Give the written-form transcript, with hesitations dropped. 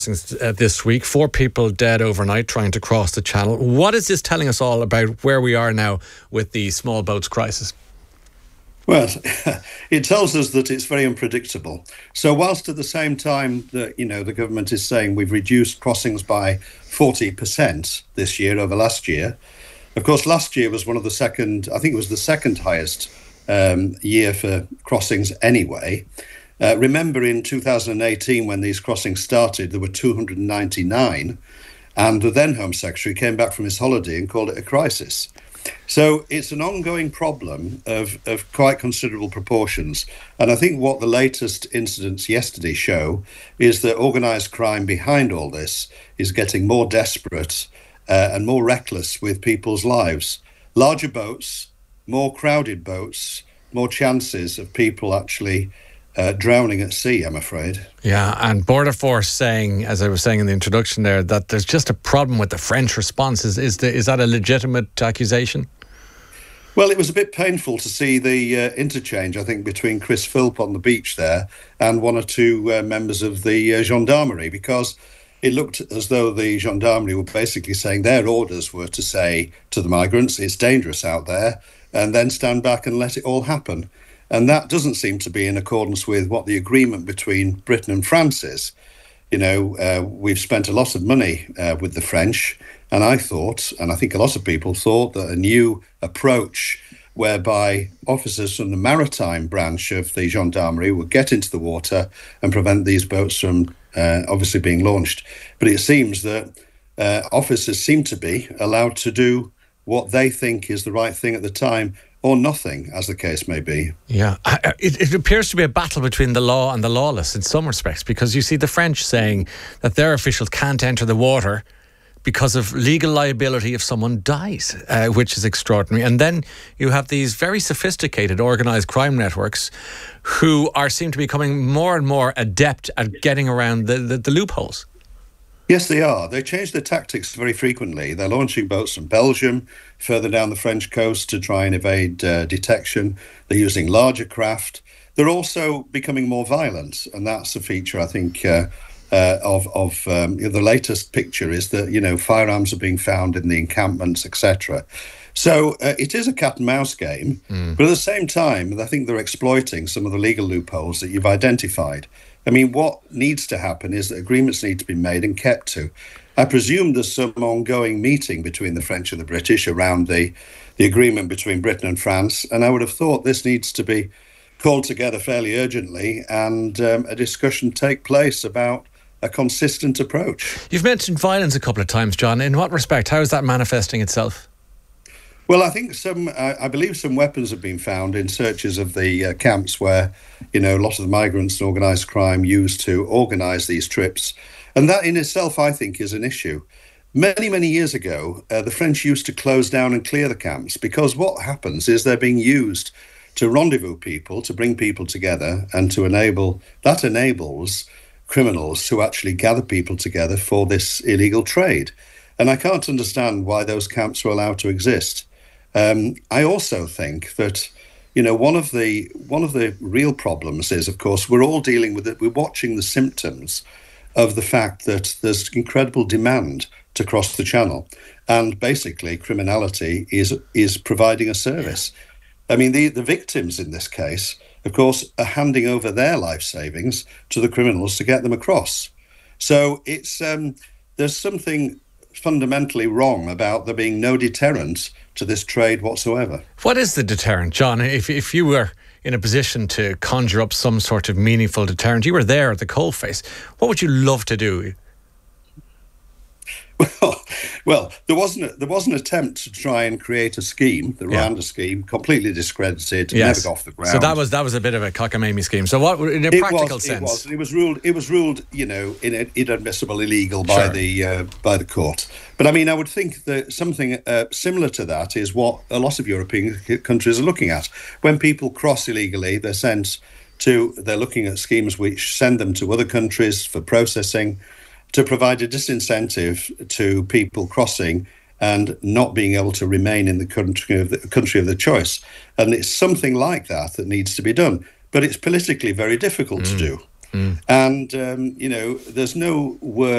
this week. 4 people dead overnight trying to cross the channel. What is this telling us all about where we are now with the small boats crisis? Well, it tells us that it's very unpredictable. So whilst at the same time that, the government is saying we've reduced crossings by 40% this year over last year, of course, last year was the second highest year for crossings anyway. Remember in 2018, when these crossings started, there were 299, and the then Home Secretary came back from his holiday and called it a crisis. So it's an ongoing problem of quite considerable proportions. And I think what the latest incidents yesterday show is that organised crime behind all this is getting more desperate and more reckless with people's lives. Larger boats, more crowded boats, more chances of people actually drowning at sea, I'm afraid. Yeah, and Border Force saying, as I was saying in the introduction there, that there's just a problem with the French response. Is that a legitimate accusation? Well, it was a bit painful to see the interchange, I think, between Chris Philp on the beach there and one or two members of the gendarmerie, because it looked as though the gendarmerie were basically saying their orders were to say to the migrants, it's dangerous out there, and then stand back and let it all happen. And that doesn't seem to be in accordance with what the agreement between Britain and France is. We've spent a lot of money with the French, and I thought, and I think a lot of people thought, that a new approach whereby officers from the maritime branch of the gendarmerie would get into the water and prevent these boats from obviously being launched. But it seems that officers seem to be allowed to do what they think is the right thing at the time, or nothing, as the case may be. Yeah, it appears to be a battle between the law and the lawless in some respects, because you see the French saying that their officials can't enter the water because of legal liability if someone dies, which is extraordinary. And then you have these very sophisticated organised crime networks who seem to be becoming more and more adept at getting around the loopholes. Yes, they are. They change their tactics very frequently. They're launching boats from Belgium, further down the French coast to try and evade detection. They're using larger craft. They're also becoming more violent, and that's a feature, I think, of the latest picture is that, firearms are being found in the encampments, etc. So it is a cat and mouse game, but at the same time, I think they're exploiting some of the legal loopholes that you've identified. I mean, what needs to happen is that agreements need to be made and kept to. I presume there's some ongoing meeting between the French and the British around the agreement between Britain and France, and I would have thought this needs to be called together fairly urgently and a discussion take place about a consistent approach. You've mentioned violence a couple of times, John. In what respect? How is that manifesting itself? Well, I think I believe some weapons have been found in searches of the camps where, a lot of the migrants and organised crime used to organise these trips. And that in itself, I think, is an issue. Many, many years ago, the French used to close down and clear the camps because what happens is they're being used to rendezvous people, to bring people together, and that enables criminals to actually gather people together for this illegal trade. And I can't understand why those camps were allowed to exist. I also think that, one of the real problems is, of course, we're all dealing with it. We're watching the symptoms of the fact that there's incredible demand to cross the channel, and basically criminality is providing a service. I mean, the victims in this case, of course, are handing over their life savings to the criminals to get them across. So it's there's something fundamentally wrong about there being no deterrent to this trade whatsoever. What is the deterrent, John? If you were in a position to conjure up some sort of meaningful deterrent, you were there at the coalface, what would you love to do? Well, there was an attempt to try and create a scheme, the Rwanda scheme, completely discredited, never got off the ground. So that was a bit of a cockamamie scheme. So what, in a practical sense? It was ruled, inadmissible, illegal by the court. But I mean, I would think that something similar to that is what a lot of European countries are looking at. When people cross illegally, they're looking at schemes which send them to other countries for processing, to provide a disincentive to people crossing and not being able to remain in the country of their choice. And it's something like that needs to be done. But it's politically very difficult to do. And, there's no